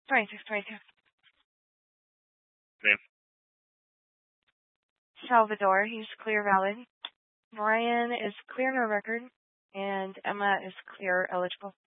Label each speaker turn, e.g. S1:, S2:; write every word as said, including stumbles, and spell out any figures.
S1: twenty-six, twenty-two.
S2: Name?
S1: Salvador, he's clear valid. Brian is clear no record. And Emma is clear eligible.